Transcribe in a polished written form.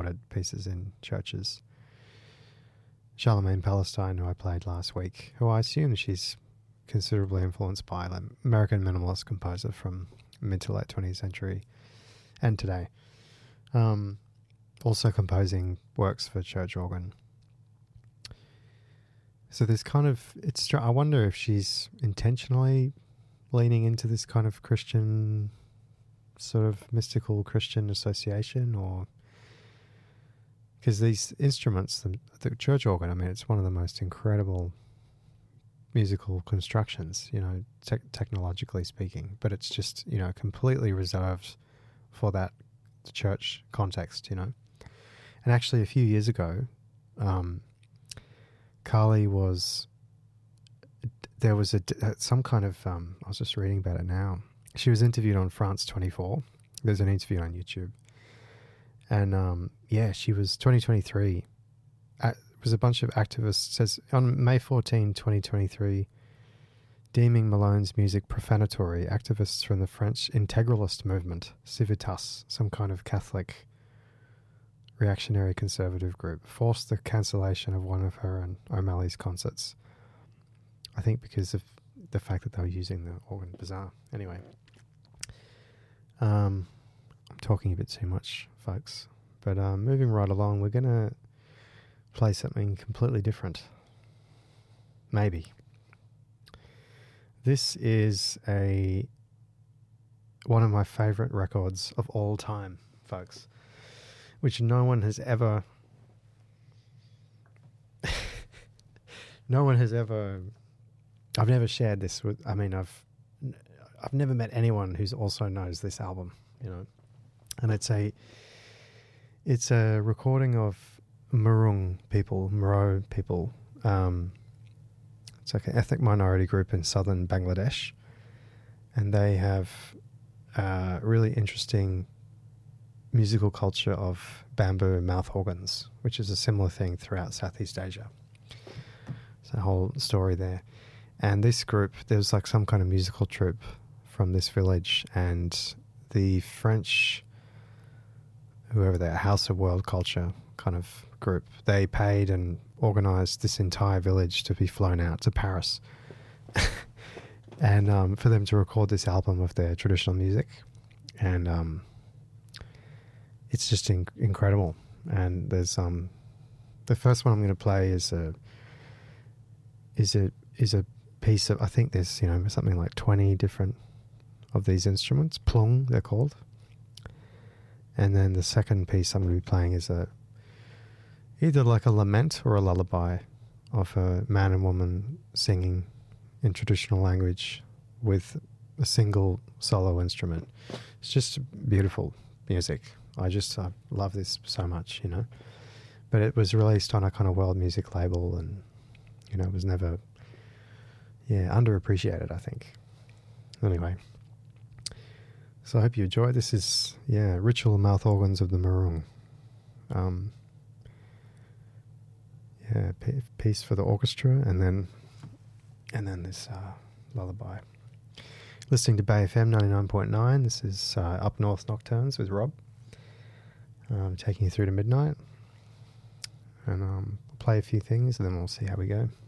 recorded pieces in churches. Charlemagne Palestine, who I played last week, who I assume she's considerably influenced by, like American minimalist composer from mid to late 20th century and today. Also composing works for church organ. So there's kind of, I wonder if she's intentionally leaning into this kind of Christian, sort of mystical Christian association, or because these instruments, the church organ, I mean, it's one of the most incredible musical constructions, you know, technologically speaking, but it's just, you know, completely reserved for that church context, you know. And actually, a few years ago, Carly there was some kind of, I was just reading about it now. She was interviewed on France 24. There's an interview on YouTube. And she was 2023. It was a bunch of activists. It says on May 14, 2023, deeming Malone's music profanatory, activists from the French integralist movement, Civitas, some kind of Catholic reactionary conservative group, forced the cancellation of one of her and O'Malley's concerts. I think because of the fact that they were using the organ. Bizarre. Anyway. I'm talking a bit too much, folks. But moving right along, we're going to play something completely different. Maybe. This is one of my favorite records of all time, folks, which no one has ever I've never shared this with, I mean, I've never met anyone who's also knows this album, you know. And it's a recording of Maro people. It's like an ethnic minority group in southern Bangladesh, and they have a really interesting musical culture of bamboo mouth organs, which is a similar thing throughout Southeast Asia. It's a whole story there. And this group, there was like some kind of musical troupe from this village, and the French, whoever they are, House of World Culture kind of group, they paid and organized this entire village to be flown out to Paris and for them to record this album of their traditional music. And it's just incredible. And there's the first one I'm going to play is a piece of, I think there's, you know, something like 20 different of these instruments. Plung, they're called. And then the second piece I'm going to be playing is either like a lament or a lullaby of a man and woman singing in traditional language with a single solo instrument. It's just beautiful music. I love this so much, you know. But it was released on a kind of world music label, and, you know, it was never, underappreciated, I think. Anyway. So I hope you enjoy. This is, Ritual Mouth Organs of the Marung. Piece for the orchestra, and then this lullaby. Listening to Bay FM 99.9. This is Up North Nocturnes with Rob. Taking you through to midnight. And we'll play a few things, and then we'll see how we go.